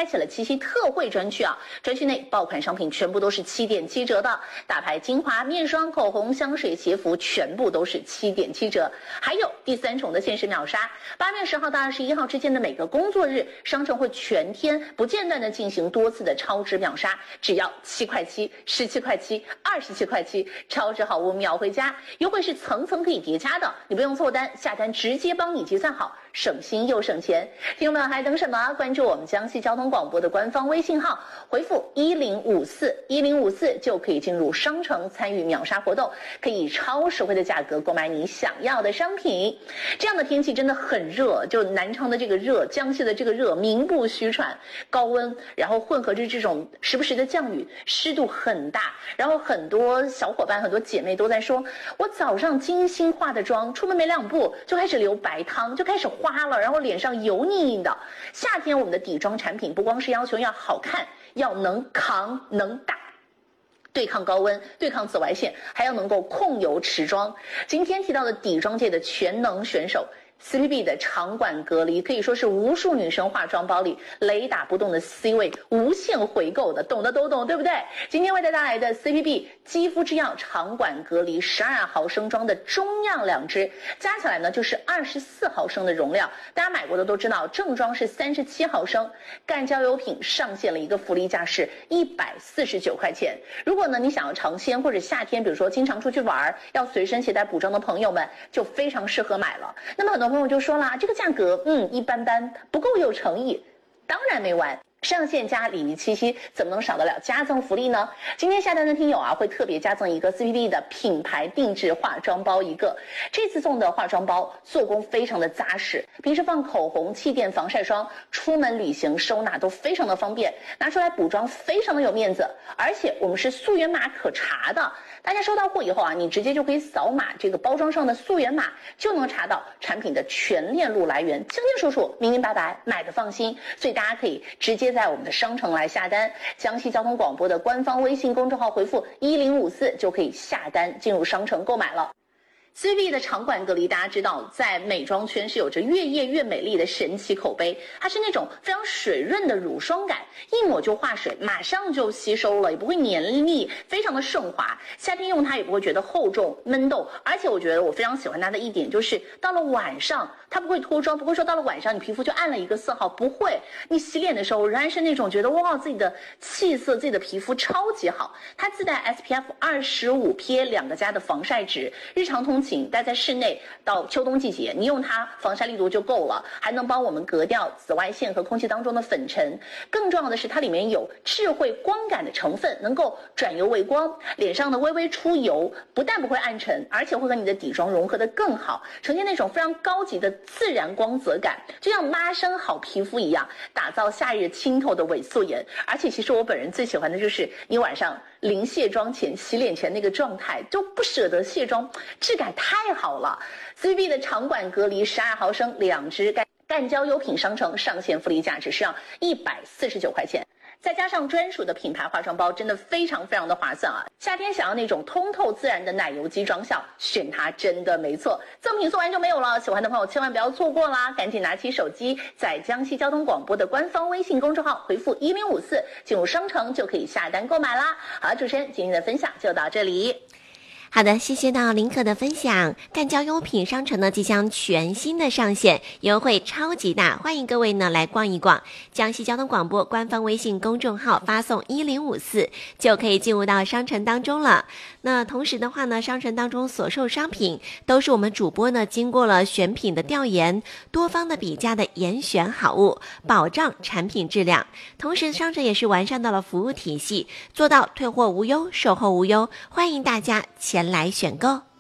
开启了七夕特惠专区啊，专区内爆款商品全部都是7.7折的，大牌精华、面霜、口红、香水、鞋服全部都是7.7折，还有第3重的限时秒杀，8月10号到21号之间的每个工作日，商城会全天不间断的进行多次的超值秒杀，只要7块7、17块7、27块7，超值好物秒回家，优惠是层层可以叠加的，你不用凑单，下单直接帮你结算好，省心又省钱。听众们还等什么？关注我们江西交通广播的官方微信号，回复1054就可以进入商城参与秒杀活动，可以以超实惠的价格购买你想要的商品。这样的天气真的很热，就南昌的这个热，江西的这个热名不虚传，高温，然后混合着这种时不时的降雨，湿度很大，然后很多小伙伴很多姐妹都在说，我早上精心化的妆，出门没2步就开始流白汤，就开始花了，然后脸上油腻腻的。夏天我们的底妆产品不光是要求要好看，要能扛能打，对抗高温，对抗紫外线，还要能够控油持妆。今天提到的底妆界的全能选手CPB 的长管隔离可以说是无数女生化妆包里雷打不动的 C 位，无限回购的，懂的都懂，对不对？今天为大家带来的 CPB 肌肤之钥长管隔离12毫升装的中样2支，加起来呢就是24毫升的容量。大家买过的都知道，正装是37毫升，干胶油品上线了一个福利价是149块钱。如果呢你想要尝鲜或者夏天，比如说经常出去玩，要随身携带补妆的朋友们，就非常适合买了。那么很多朋友就说了，这个价格一般般，不够有诚意。当然没完，上线加礼仪七夕怎么能少得了加赠福利呢？今天下单的听友啊，会特别加赠一个 CPB 的品牌定制化妆包一个。这次送的化妆包做工非常的扎实，平时放口红、气垫、防晒霜，出门旅行收纳都非常的方便，拿出来补妆非常的有面子。而且我们是溯源码可查的，大家收到货以后啊，你直接就可以扫码这个包装上的溯源码，就能查到产品的全链路来源，清清楚楚、明明白白，买的放心。所以大家可以直接在我们的商城来下单，江西交通广播的官方微信公众号回复1054就可以下单进入商城购买了。CPB 的长管隔离，大家知道，在美妆圈是有着越夜越美丽的神奇口碑，它是那种非常水润的乳霜感，一抹就化水，马上就吸收了，也不会黏腻，非常的顺滑。夏天用它也不会觉得厚重闷痘，而且我觉得我非常喜欢它的一点就是，到了晚上它不会脱妆，不会说到了晚上你皮肤就暗了一个色号，不会，你洗脸的时候仍然是那种觉得哇自己的气色、自己的皮肤超级好。它自带 SPF 25 PA2+的防晒纸，日常通勤待在室内，到秋冬季节你用它防晒力度就够了，还能帮我们隔掉紫外线和空气当中的粉尘。更重要的是它里面有智慧光感的成分，能够转油为光，脸上的微微出油不但不会暗沉，而且会和你的底妆融合得更好，呈现那种非常高级的自然光泽感，就像妈生好皮肤一样，打造夏日清透的伪素颜。而且其实我本人最喜欢的就是你晚上临卸妆前洗脸前那个状态，就不舍得卸妆，质感太好了。CPB 的长管隔离12毫升2支干胶优品商城上线福利价只需要149块钱，再加上专属的品牌化妆包，真的非常非常的划算啊！夏天想要那种通透自然的奶油肌妆效，选它真的没错。赠品送完就没有了，喜欢的朋友千万不要错过啦！赶紧拿起手机，在江西交通广播的官方微信公众号回复1054，进入商城就可以下单购买啦。好了，主持人今天的分享就到这里。 好的，谢谢到林可的分享。干胶优品商城呢即将全新的上线，优惠超级大，欢迎各位呢来逛一逛。江西交通广播官方微信公众号发送1054就可以进入到商城当中了。那同时的话呢，商城当中所售商品都是我们主播呢经过了选品的调研，多方的比价的严选好物，保障产品质量。同时商城也是完善到了服务体系，做到退货无忧，售后无忧，欢迎大家前来选购。